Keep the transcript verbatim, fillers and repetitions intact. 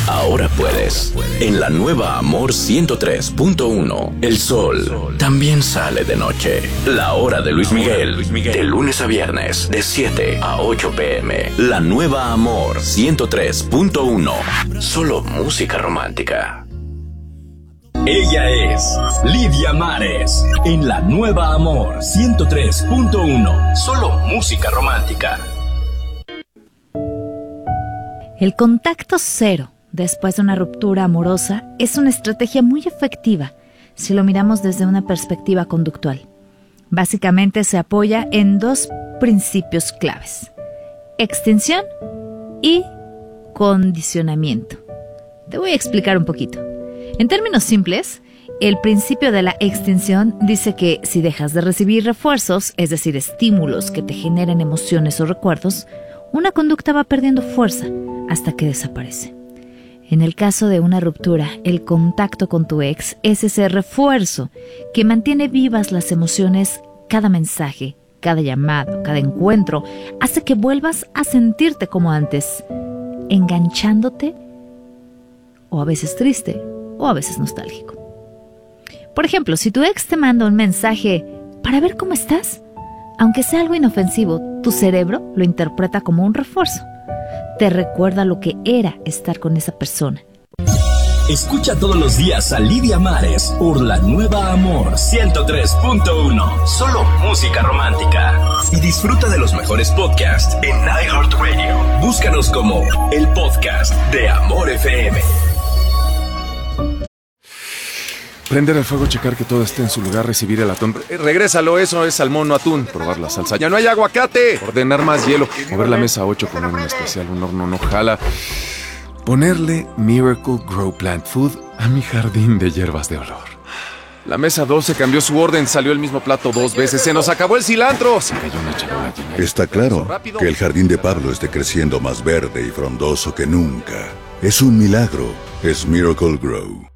ahora puedes. En la nueva Amor ciento tres punto uno, el sol también sale de noche. La hora de Luis Miguel, de lunes a viernes, de siete a ocho pm. La nueva Amor ciento tres punto uno, solo música romántica. Ella es Lidia Mares, en la nueva Amor ciento tres punto uno, solo música romántica. El contacto cero después de una ruptura amorosa es una estrategia muy efectiva si lo miramos desde una perspectiva conductual. Básicamente se apoya en dos principios claves: extinción y condicionamiento. Te voy a explicar un poquito. En términos simples, el principio de la extinción dice que si dejas de recibir refuerzos, es decir, estímulos que te generen emociones o recuerdos, una conducta va perdiendo fuerza hasta que desaparece. En el caso de una ruptura, el contacto con tu ex es ese refuerzo que mantiene vivas las emociones. Cada mensaje, cada llamado, cada encuentro hace que vuelvas a sentirte como antes, enganchándote, o a veces triste, o a veces nostálgico. Por ejemplo, si tu ex te manda un mensaje para ver cómo estás, aunque sea algo inofensivo, tu cerebro lo interpreta como un refuerzo. Te recuerda lo que era estar con esa persona. Escucha todos los días a Lidia Mares por la nueva Amor ciento tres punto uno, solo música romántica. Y disfruta de los mejores podcasts en iHeartRadio. Búscanos como el podcast de Amor F M. Prender el fuego, checar que todo esté en su lugar, recibir el atún. Eh, regrésalo, eso es salmón, no atún. Probar la salsa. ¡Ya no hay aguacate! Ordenar más hielo. Mover la mesa ocho, poner un especial, un horno no jala. Ponerle Miracle Grow Plant Food a mi jardín de hierbas de olor. La mesa doce cambió su orden, salió el mismo plato dos veces. ¡Se nos acabó el cilantro! Se cayó una charola llena. Está claro que el jardín de Pablo esté creciendo más verde y frondoso que nunca. Es un milagro. Es Miracle Grow.